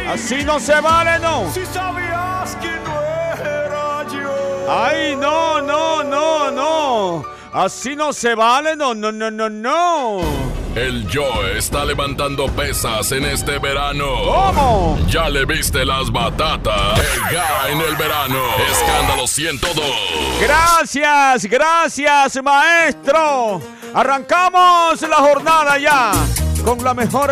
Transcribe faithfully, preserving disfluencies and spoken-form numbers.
Así no se vale, no. Si sabías que no era yo. Ay, no, no, no, no. Así no se vale, no, no, no, no, no. El Joe está levantando pesas en este verano. ¿Cómo? ¿Ya le viste las batatas? Ega en el verano. Escándalo ciento dos. Gracias, gracias, maestro. Arrancamos la jornada ya con la mejor